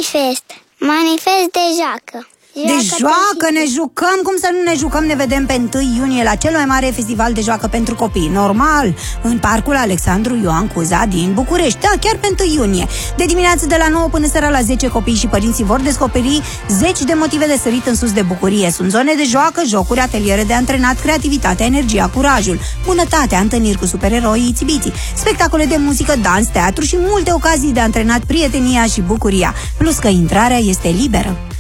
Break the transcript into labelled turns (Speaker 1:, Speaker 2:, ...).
Speaker 1: Manifest de joacă.
Speaker 2: De joacă, ne jucăm, cum să nu ne jucăm? Ne vedem pe 1 iunie la cel mai mare festival de joacă pentru copii, normal, în Parcul Alexandru Ioan Cuza din București. Da, chiar pe 1 iunie. De dimineață de la 9 până seara la 10, copiii și părinții vor descoperi 10 de motive de sărit în sus de bucurie. Sunt zone de joacă, jocuri, ateliere de antrenat, creativitatea, energia, curajul, bunătatea, întâlniri cu supereroi, țibiții, spectacole de muzică, dans, teatru și multe ocazii de antrenat prietenia și bucuria. Plus că intrarea este liberă.